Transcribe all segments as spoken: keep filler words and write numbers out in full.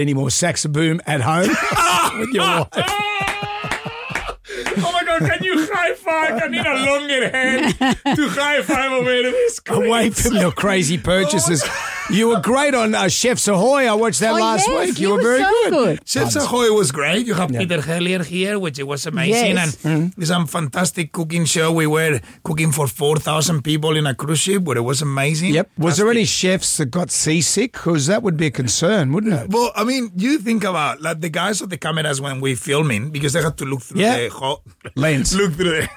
any more saxaboom at home with your wife. Oh my God, can you high five? I need a longer hand to high five over this. Away from your crazy purchases. You were great on uh, Chefs Ahoy. I watched that Oh, last yes, week. he You were was very so good. good. Chefs Ahoy was great. You have Yeah. Peter Hellier here, which it was amazing. Yes. And it's a fantastic cooking show. We were cooking for four thousand people in a cruise ship, where it was amazing. Yep. Was there any chefs that got seasick? Because that would be a concern, wouldn't it? Well, I mean, you think about like the guys of the cameras when we're filming, because they had to look through Yeah. the ho- Lens. look through the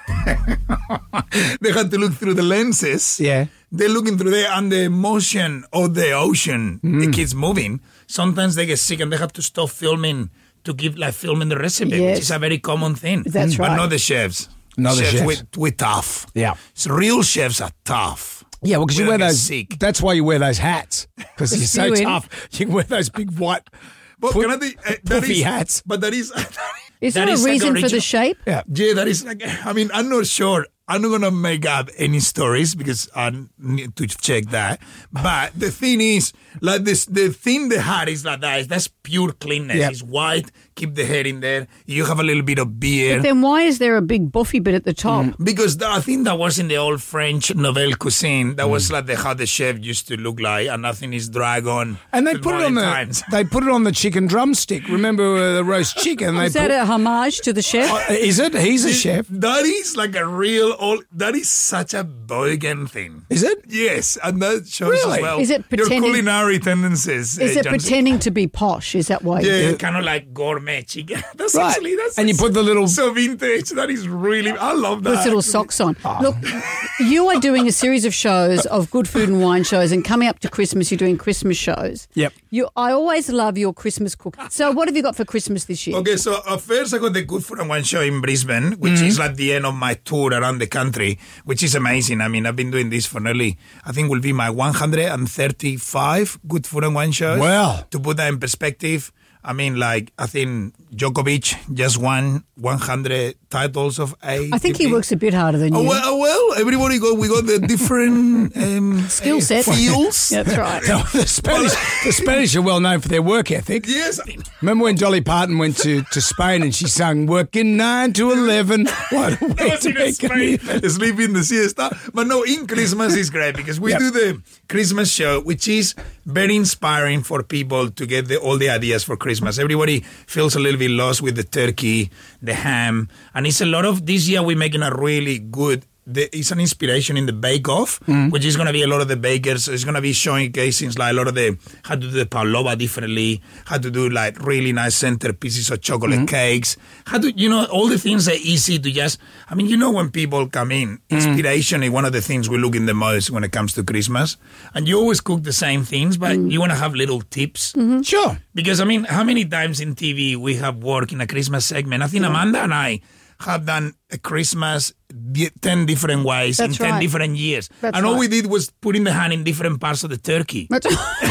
they had to look through the lenses. Yeah. They're looking through there, and the motion of the ocean, the kids moving. Sometimes they get sick and they have to stop filming to give like filming the recipe, Yes. which is a very common thing. That's But right. not the chefs. Not the chefs. We, we're tough. Yeah. So real chefs are tough. Yeah, well, because you We wear don't get those. sick. That's why you wear those hats, because you're so Spewing. tough. You can wear those big white But Put- can I think, uh, that puffy is- hats. But that is. Is that there a is like reason for original- the shape? Yeah. Yeah, that is like, I mean, I'm not sure. I'm not going to make up any stories because I need to check that. But the thing is, like this, the thing the hat is like that, is that's pure cleanness. Yep. It's white, keep the hair in there. You have a little bit of beard. But then why is there a big buffy bit at the top? Because th- I think that was in the old French nouvelle cuisine. That was like the, how the chef used to look like, and nothing is dragon. And they put it on the times. they put it on the chicken drumstick. Remember uh, the roast chicken? They Is that put, a homage to the chef? Uh, is it? He's a chef. That is like a real old. That is such a Bogan thing. Is it? Yes, and that shows Really? as well Is it your pretending- culinary tendencies. Is uh, it Johnson. pretending to be posh? Is that why? you do Yeah, it? kind of like gourmet chicken. That's Right. actually that's And you put the little- so vintage. That is really. I love that. Puts little actually. socks on. Look, you are doing a series of shows of good food and wine shows, and coming up to Christmas, you're doing Christmas shows. Yep. You, I always love your Christmas cook. So, what have you got for Christmas this year? Okay, so uh, first I got the Good Food and Wine show in Brisbane, which Mm-hmm. is like the end of my tour around the country, which is amazing. I mean, I've been doing this for nearly, I think will be my one hundred thirty-five Good Food and Wine shows. Wow. To put that in perspective, I mean, like, I think Djokovic just won one hundred titles of A T P. I think he works a bit harder than you. Oh, well, oh, well, everybody got, we got the different um, Skill uh, set. fields. That's right. No, the Spanish, the Spanish are well known for their work ethic. Yes. Remember when Dolly Parton went to, to Spain and she sang "Working nine to eleven"? What a way That was to in make a Spain, living. sleep in the siesta. But no, in Christmas is great because we Yep. do the Christmas show, which is very inspiring for people to get the, all the ideas for Christmas. Everybody feels a little bit lost with the turkey, the ham, and it's a lot of, this year we're making a really good, the, it's an inspiration in the Bake Off, Mm. which is going to be a lot of the bakers. It's going to be showcasing like a lot of the, how to do the pavlova differently, how to do like really nice centerpieces of chocolate Mm-hmm. cakes, how to, you know, all the things are easy to just, I mean, you know, when people come in, Mm. inspiration is one of the things we look in the most when it comes to Christmas. And you always cook the same things, but Mm. you want to have little tips. Sure. Because, I mean, how many times in T V we have worked in a Christmas segment? I think Amanda and I have done a Christmas di- ten different ways That's in ten right. different years. That's and all right. we did was put in the hand in different parts of the turkey. That's-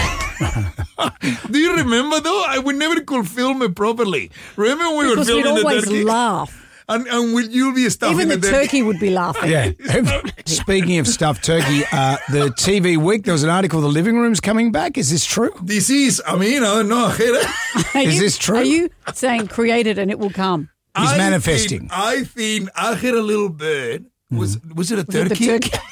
Do you remember, though? I, we never could film it properly. Remember when we were because we'd filming the always turkey? laugh. And, and will you be stuffing Even the the turkey would be laughing. Yeah. Speaking of stuffed turkey, uh, the T V week, there was an article, the living room's coming back. Is this true? This is, I mean, I don't know. Are Is you- this true? Are you saying create it and it will come? He's I manifesting. Think, I think I had a little bird. Was was it a Was it turkey? the turkey?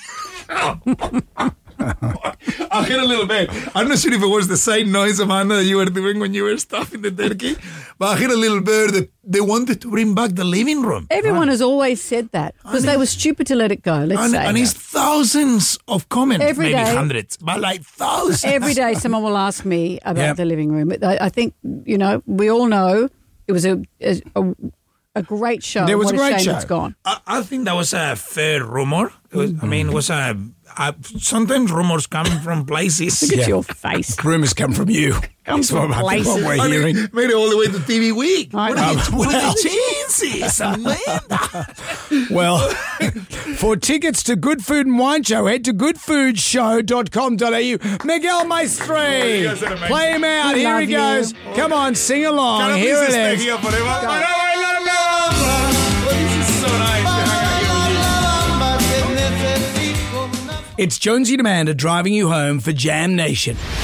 I heard a little bit. I'm not sure if it was the same noise, Amanda, that you were doing when you were stuffing the turkey, but I heard a little bird that they wanted to bring back the living room. Everyone has always said that because they were stupid to let it go. Let's And, say. and it's thousands of comments, Every maybe day. hundreds, but like thousands. Every day someone will ask me about Yep. the living room. I, I think, you know, we all know it was a a, a, a great show. There was what a great shame show. it's gone. I, I think that was a fair rumor. It was, I mean, it was a. I, sometimes rumors come from places. Look at Yeah. your face. Rumours come from you. Comes That's what, from I think what places. we're And hearing. it made it all the way to T V Week. I What know. are, the, what are Well. the chances, Amanda? Well, for tickets to Good Food and Wine Show, head to good food show dot com dot a u. Miguel Maestri. you guys are amazing. Play him out. Here he Love you. goes. Come on, sing along. Can I Here please it stay is. here forever? Para bailarlo. Oh, this is so nice. It's Jonesy and Amanda driving you home for Jam Nation.